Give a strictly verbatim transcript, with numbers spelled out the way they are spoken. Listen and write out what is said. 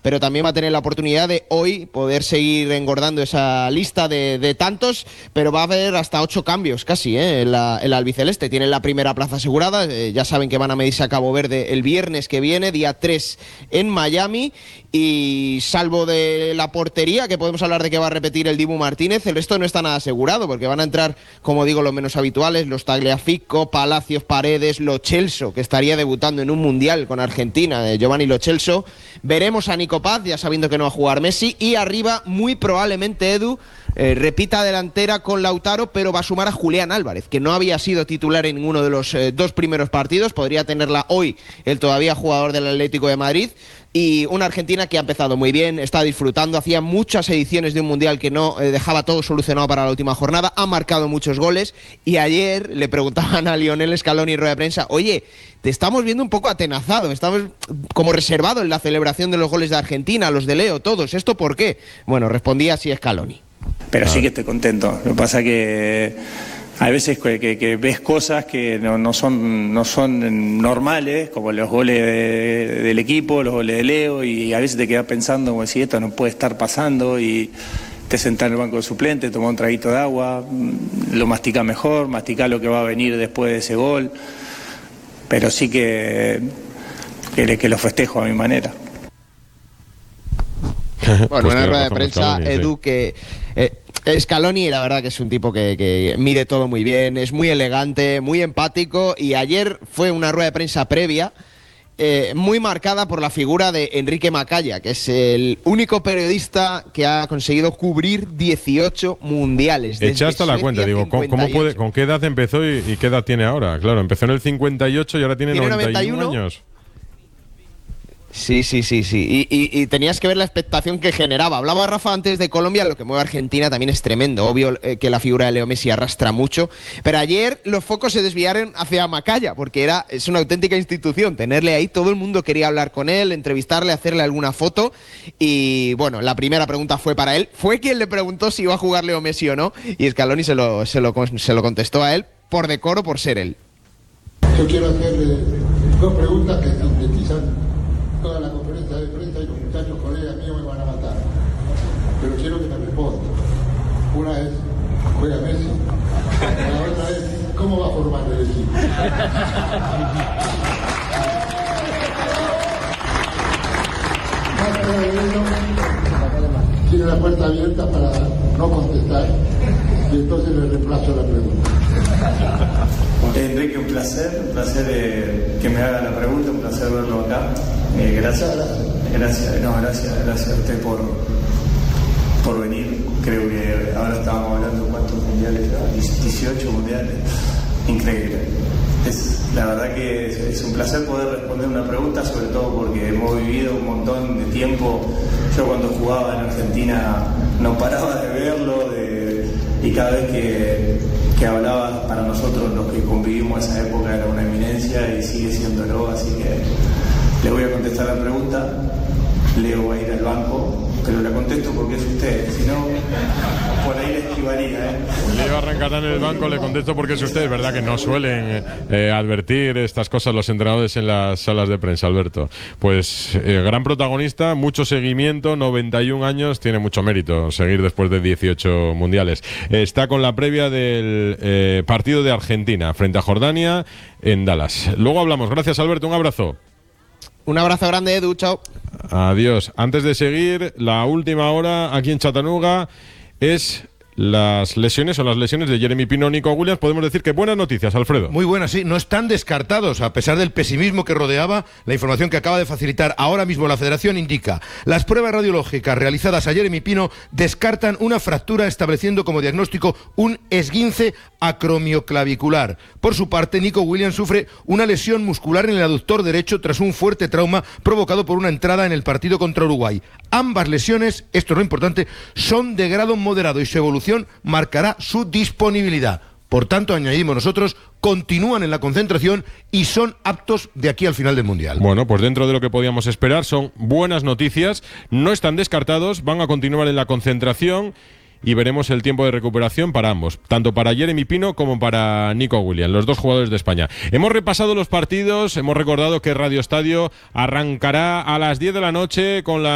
pero también va a tener la oportunidad de hoy poder seguir engordando esa lista de, de tantos, pero va a haber hasta ocho cambios casi ¿eh? en, la, en la albiceleste. Tienen la primera plaza asegurada, eh, ya saben que van a medirse a Cabo Verde el viernes que viene, día tres en Miami, y salvo de la portería, que podemos hablar de que va a repetir el Dibu Martínez, el resto no está nada asegurado, porque van a entrar, como digo, los menos habituales, los Tagliafico, Palacios, Paredes, Lo Celso, que estaría debutando en un Mundial con Argentina, eh, Giovanni Lo Celso. Veremos a Nico Paz, ya sabiendo que no va a jugar Messi, y arriba, muy probablemente, Edu, eh, repita delantera con Lautaro, pero va a sumar a Julián Álvarez, que no había sido titular en ninguno de los eh, dos primeros partidos, podría tenerla hoy el todavía jugador del Atlético de Madrid. Y una Argentina que ha empezado muy bien, está disfrutando, hacía muchas ediciones de un Mundial que no eh, dejaba todo solucionado para la última jornada, ha marcado muchos goles, y ayer le preguntaban a Lionel Scaloni en rueda de prensa, oye, te estamos viendo un poco atenazado, estamos como reservado en la celebración de los goles de Argentina, los de Leo, todos, ¿esto por qué? Bueno, respondía así Scaloni. Pero sí que estoy contento, lo que pasa que hay veces que, que, que ves cosas que no, no, son, no son normales, como los goles de, del equipo, los goles de Leo, y a veces te quedas pensando como si esto no puede estar pasando, y te sentás en el banco de suplente, tomás un traguito de agua, lo masticás mejor, masticás lo que va a venir después de ese gol, pero sí que, que, que lo festejo a mi manera. Bueno, pues una rueda de prensa, Scaloni, Edu, sí. que... Eh, Scaloni, la verdad que es un tipo que, que mide todo muy bien, es muy elegante, muy empático, y ayer fue una rueda de prensa previa eh, muy marcada por la figura de Enrique Macaya, que es el único periodista que ha conseguido cubrir dieciocho mundiales. Echa hasta la cuenta, digo, ¿cómo, cómo puede, ¿con qué edad empezó y, y qué edad tiene ahora? Claro, empezó en el cincuenta y ocho y ahora tiene, tiene noventa y uno años. Sí, sí, sí, sí. Y, y, y tenías que ver la expectación que generaba. Hablaba Rafa antes de Colombia, lo que mueve a Argentina también es tremendo. Obvio eh, que la figura de Leo Messi arrastra mucho, pero ayer los focos se desviaron hacia Macaya, porque era, es una auténtica institución. Tenerle ahí, todo el mundo quería hablar con él, entrevistarle, hacerle alguna foto. Y bueno, la primera pregunta fue para él. Fue quien le preguntó si iba a jugar Leo Messi o no, y Scaloni se lo, se lo, se lo contestó a él, por decoro, por ser él. Yo quiero hacerle dos preguntas que sintetizan toda la conferencia de prensa, y los muchachos colegas míos me van a matar, pero quiero que me respondan. Una es, ¿juega Messi? La otra es, ¿cómo va a formar el equipo? Más allá de ello, tiene la puerta abierta para no contestar, y entonces le reemplazo la pregunta. Enrique, un placer, un placer eh, que me haga la pregunta, un placer verlo acá. Eh, gracias, gracias, no, gracias, gracias a usted por, por venir. Creo que ahora estábamos hablando de cuántos mundiales, dieciocho mundiales, increíble. Es, la verdad que es, es un placer poder responder una pregunta, sobre todo porque hemos vivido un montón de tiempo. Yo cuando jugaba en Argentina no paraba de verlo, de, y cada vez que, que hablaba, para nosotros los que convivimos esa época era una eminencia y sigue siéndolo, así que le voy a contestar la pregunta. Leo va a ir al banco, pero la contesto porque es usted, si no, por ahí le esquivaría, ¿eh? Leo arrancará en el banco, le contesto porque es usted. Es verdad que no suelen eh, advertir estas cosas los entrenadores en las salas de prensa, Alberto. Pues eh, gran protagonista, mucho seguimiento, noventa y un años, tiene mucho mérito seguir después de dieciocho mundiales. Eh, está con la previa del eh, partido de Argentina frente a Jordania en Dallas. Luego hablamos. Gracias, Alberto, un abrazo. Un abrazo grande, Edu, chao. Adiós. Antes de seguir, la última hora aquí en Chattanooga es las lesiones o las lesiones de Jeremy Pino, Nico Williams. Podemos decir que buenas noticias, Alfredo. Muy buenas, sí. No están descartados, a pesar del pesimismo que rodeaba. La información que acaba de facilitar ahora mismo la Federación indica: las pruebas radiológicas realizadas a Jeremy Pino descartan una fractura, estableciendo como diagnóstico un esguince acromioclavicular. Por su parte, Nico Williams sufre una lesión muscular en el aductor derecho tras un fuerte trauma provocado por una entrada en el partido contra Uruguay. Ambas lesiones, esto es lo importante, son de grado moderado y su evolución marcará su disponibilidad. Por tanto, añadimos nosotros, continúan en la concentración y son aptos de aquí al final del Mundial. Bueno, pues dentro de lo que podíamos esperar, son buenas noticias, no están descartados, van a continuar en la concentración y veremos el tiempo de recuperación para ambos, tanto para Jeremy Pino como para Nico Williams, los dos jugadores de España. Hemos repasado los partidos, hemos recordado que Radio Estadio arrancará a las diez de la noche con la